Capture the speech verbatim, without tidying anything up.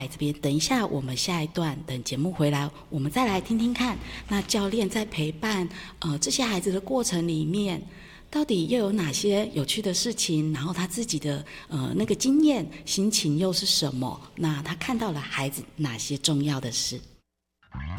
来这边，等一下我们下一段等节目回来，我们再来听听看，那教练在陪伴呃这些孩子的过程里面，到底又有哪些有趣的事情？然后他自己的呃那个经验、心情又是什么？那他看到了孩子哪些重要的事？